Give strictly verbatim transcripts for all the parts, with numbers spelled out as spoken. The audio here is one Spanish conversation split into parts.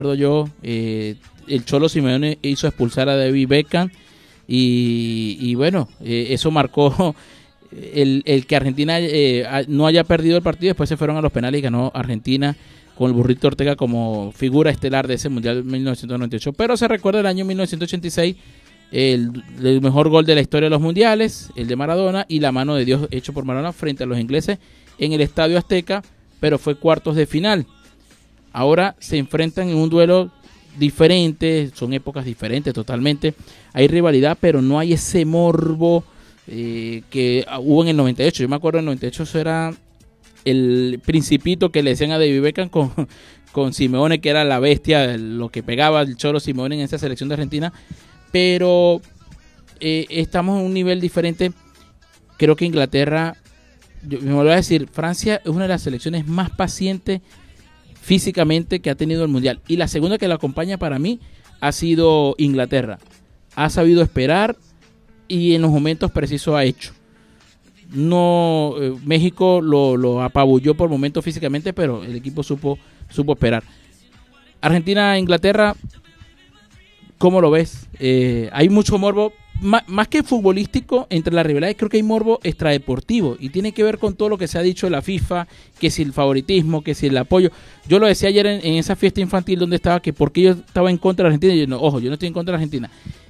yo, eh, el Cholo Simeone hizo expulsar a David Beckham y, y bueno, eh, eso marcó el, el que Argentina eh, no haya perdido el partido. Después se fueron a los penales y ganó Argentina con el Burrito Ortega como figura estelar de ese Mundial mil novecientos noventa y ocho. Pero se recuerda el año mil novecientos ochenta y seis, el, el mejor gol de la historia de los mundiales, el de Maradona, y la mano de Dios hecho por Maradona frente a los ingleses en el Estadio Azteca, pero fue cuartos de final. Ahora se enfrentan en un duelo diferente, son épocas diferentes totalmente, hay rivalidad, pero no hay ese morbo eh, que hubo en el noventa y ocho. Yo me acuerdo en el noventa y ocho, eso era el Principito que le decían a David Beckham con, con Simeone, que era la bestia, lo que pegaba el Cholo Simeone en esa selección de Argentina, pero eh, estamos en un nivel diferente. Creo que Inglaterra, yo me voy a decir, Francia es una de las selecciones más pacientes físicamente que ha tenido el Mundial, y la segunda que la acompaña para mí ha sido Inglaterra. Ha sabido esperar y en los momentos precisos ha hecho. No, eh, México lo, lo apabulló por momentos físicamente, pero el equipo supo, supo esperar. Argentina, Inglaterra, ¿cómo lo ves? Eh, hay mucho morbo, más, más que futbolístico entre las rivalidades. Creo que hay morbo extradeportivo y tiene que ver con todo lo que se ha dicho de la FIFA, que si el favoritismo, que si el apoyo. Yo lo decía ayer en, en esa fiesta infantil donde estaba, que porque yo estaba en contra de Argentina. Y yo, no, ojo, yo no estoy en contra de Argentina.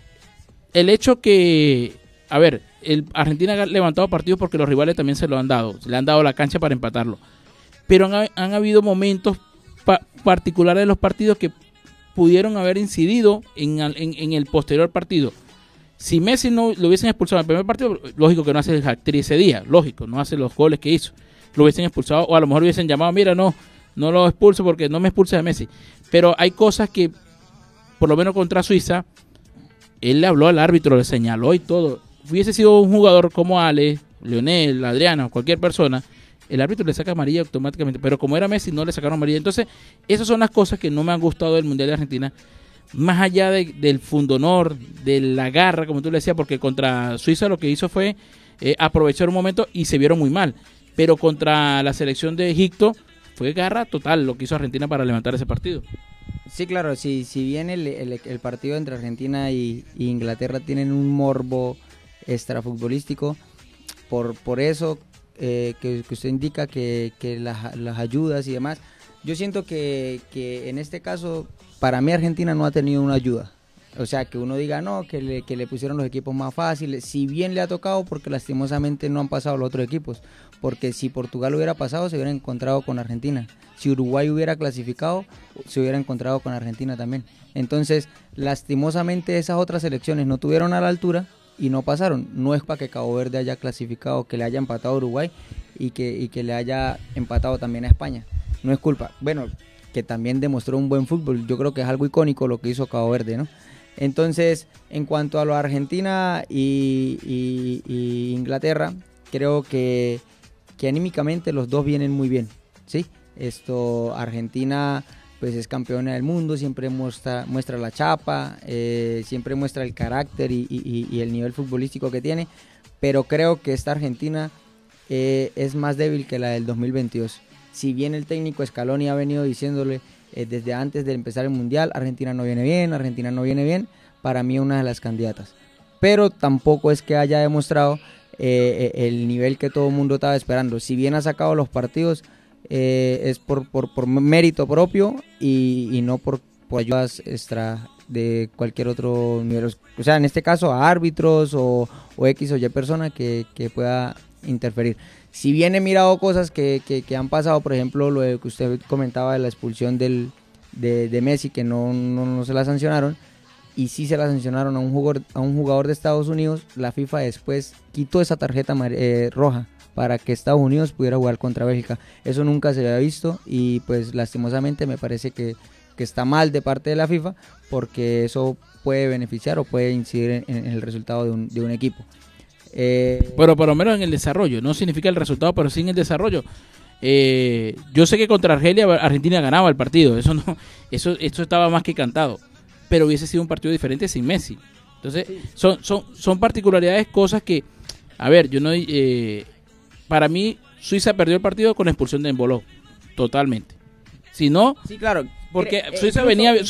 El hecho que, a ver, el Argentina ha levantado partidos porque los rivales también se lo han dado, le han dado la cancha para empatarlo, pero han, han habido momentos pa particulares de los partidos que pudieron haber incidido en, en, en el posterior partido. Si Messi no lo hubiesen expulsado en el primer partido, lógico que no hace el hat-trick ese día, lógico, no hace los goles que hizo, lo hubiesen expulsado, o a lo mejor hubiesen llamado, mira, no, no lo expulso porque no me expulsa de Messi. Pero hay cosas que, por lo menos contra Suiza, él le habló al árbitro, le señaló y todo. Hubiese sido un jugador como Ale, Lionel, Adriano, cualquier persona, el árbitro le saca amarilla automáticamente, pero como era Messi no le sacaron amarilla. Entonces esas son las cosas que no me han gustado del Mundial de Argentina, más allá de, del fundonor, de la garra, como tú le decías, porque contra Suiza lo que hizo fue eh, aprovechar un momento y se vieron muy mal, pero contra la selección de Egipto fue garra total lo que hizo Argentina para levantar ese partido. Sí, claro, si, si bien el, el, el partido entre Argentina y, y Inglaterra tienen un morbo extrafutbolístico, por, por eso eh, que, que usted indica que, que las, las ayudas y demás, yo siento que, que en este caso, para mí Argentina no ha tenido una ayuda. O sea, que uno diga, no, que le, que le pusieron los equipos más fáciles, si bien le ha tocado, porque lastimosamente no han pasado los otros equipos, porque si Portugal hubiera pasado, se hubiera encontrado con Argentina. Si Uruguay hubiera clasificado, se hubiera encontrado con Argentina también. Entonces, lastimosamente esas otras selecciones no tuvieron a la altura y no pasaron. No es para que Cabo Verde haya clasificado, que le haya empatado a Uruguay y que, y que le haya empatado también a España. No es culpa. Bueno, que también demostró un buen fútbol. Yo creo que es algo icónico lo que hizo Cabo Verde, ¿no? Entonces, en cuanto a lo Argentina y, y, y Inglaterra, creo que, que anímicamente los dos vienen muy bien, ¿sí? Esto, Argentina pues es campeona del mundo, siempre muestra, muestra la chapa, eh, siempre muestra el carácter y, y, y el nivel futbolístico que tiene, pero creo que esta Argentina eh, es más débil que la del dos mil veintidós. Si bien el técnico Scaloni ha venido diciéndole eh, desde antes de empezar el Mundial, Argentina no viene bien, Argentina no viene bien, para mí una de las candidatas. Pero tampoco es que haya demostrado eh, el nivel que todo el mundo estaba esperando. Si bien ha sacado los partidos, eh, es por, por, por mérito propio y, y no por, por ayudas extra de cualquier otro nivel. O sea, en este caso a árbitros o, o X o Y persona que, que pueda interferir. Si bien he mirado cosas que, que, que han pasado, por ejemplo, lo que usted comentaba de la expulsión del, de, de Messi, que no, no, no se la sancionaron, y sí se la sancionaron a un jugador, a un jugador de Estados Unidos, la FIFA después quitó esa tarjeta eh, roja para que Estados Unidos pudiera jugar contra Bélgica. Eso nunca se había visto y pues lastimosamente me parece que, que está mal de parte de la FIFA, porque eso puede beneficiar o puede incidir en, en el resultado de un, de un equipo. Eh, Pero por lo menos en el desarrollo, no significa el resultado, pero sí en el desarrollo. Eh, yo sé que contra Argelia Argentina ganaba el partido, eso no, eso, eso estaba más que cantado, pero hubiese sido un partido diferente sin Messi. Entonces son, son, son particularidades, cosas que, a ver, yo no, eh, para mí Suiza perdió el partido con la expulsión de Embolo, totalmente. Si no, Sí, claro. porque Cre- Suiza incluso- venía, incluso